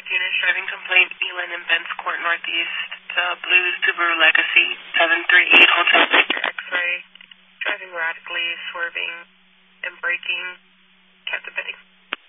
unit, driving complaint, Elin and Bents Court Northeast, Blues Subaru Legacy, 738 Hotel Victor X-ray, driving erratically, swerving, and braking, Captain Benny.